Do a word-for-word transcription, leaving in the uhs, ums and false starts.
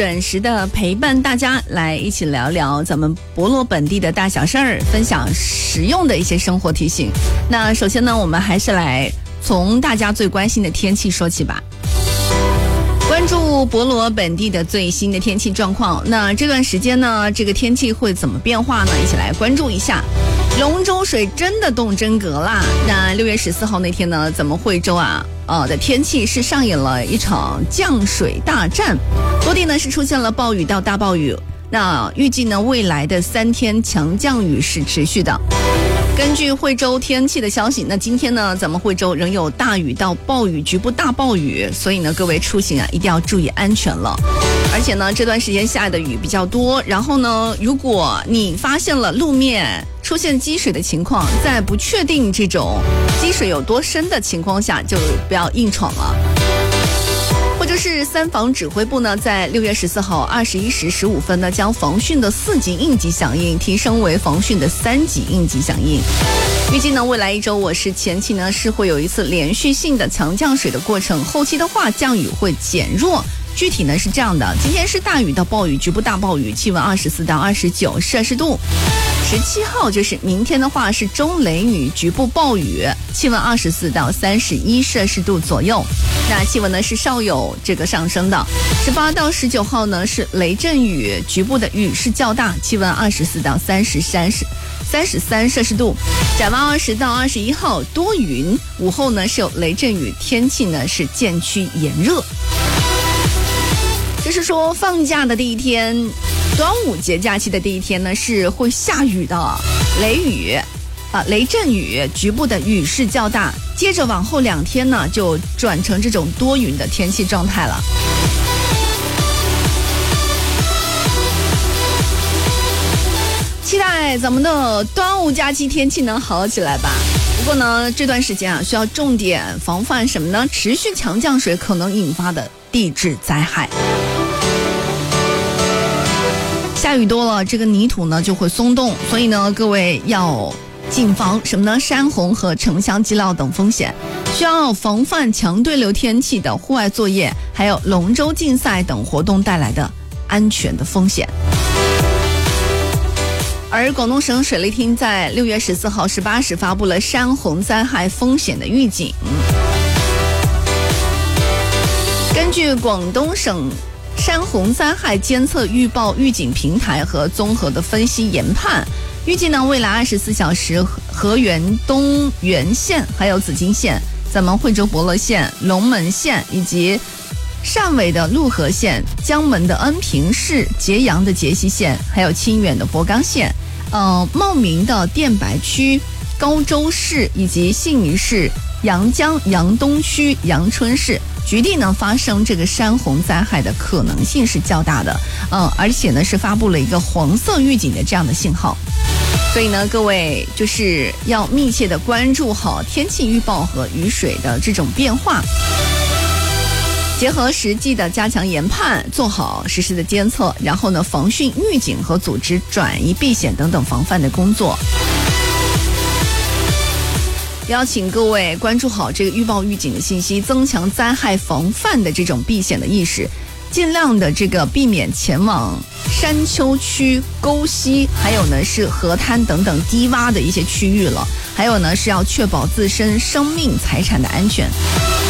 准时的陪伴大家来一起聊聊咱们博罗本地的大小事儿，分享实用的一些生活提醒。那首先呢，我们还是来从大家最关心的天气说起吧。关注博罗本地的最新的天气状况，那这段时间呢，这个天气会怎么变化呢？一起来关注一下。龙舟水真的动真格啦！那六月十四号那天呢，咱们惠州啊，呃的天气是上演了一场降水大战，多地呢是出现了暴雨到大暴雨。那预计呢，未来的三天强降雨是持续的。根据惠州天气的消息，那今天呢，咱们惠州仍有大雨到暴雨，局部大暴雨，所以呢，各位出行啊，一定要注意安全了。而且呢，这段时间下的雨比较多，然后呢，如果你发现了路面出现积水的情况，在不确定这种积水有多深的情况下，就不要硬闯了。或者是三防指挥部呢，在六月十四号二十一时十五分呢，将防汛的四级应急响应提升为防汛的三级应急响应。预计呢，未来一周我市前期呢是会有一次连续性的强降水的过程，后期的话降雨会减弱。具体呢是这样的，今天是大雨到暴雨，局部大暴雨，气温二十四到二十九摄氏度。十七号就是明天的话是中雷雨，局部暴雨，气温二十四到三十一摄氏度左右。那气温呢是稍有这个上升的。十八到十九号呢是雷阵雨，局部的雨势较大，气温二十四到三十三三十三摄氏度。展望二十到二十一号多云，午后呢是有雷阵雨，天气呢是渐趋炎热。就是说放假的第一天，端午节假期的第一天呢是会下雨的，雷雨啊，雷阵雨，局部的雨势较大，接着往后两天呢就转成这种多云的天气状态了。期待咱们的端午假期天气能好起来吧。不过呢，这段时间啊需要重点防范什么呢？持续强降水可能引发的地质灾害。下雨多了，这个泥土呢就会松动，所以呢，各位要谨防什么呢？山洪和城乡积涝等风险，需要防范强对流天气的户外作业，还有龙舟竞赛等活动带来的安全的风险。而广东省水利厅在六月十四号十八时发布了山洪灾害风险的预警。根据广东省山洪灾害监测预报预警平台和综合的分析研判，预计呢未来二十四小时，河源东源县、还有紫金县、咱们惠州博乐县、龙门县以及汕尾的陆河县、江门的恩平市、揭阳的杰西县，还有清远的博冈县、呃茂名的电白区、高州市以及信宜市、阳江阳东区、阳春市局地呢发生这个山洪灾害的可能性是较大的，嗯、呃，而且呢是发布了一个黄色预警的这样的信号，所以呢各位就是要密切的关注好天气预报和雨水的这种变化，结合实际的加强研判，做好实时的监测，然后呢防汛预警和组织转移避险等等防范的工作。邀请各位关注好这个预报预警的信息，增强灾害防范的这种避险的意识，尽量的这个避免前往山丘区、沟溪，还有呢是河滩等等低洼的一些区域了，还有呢是要确保自身生命财产的安全。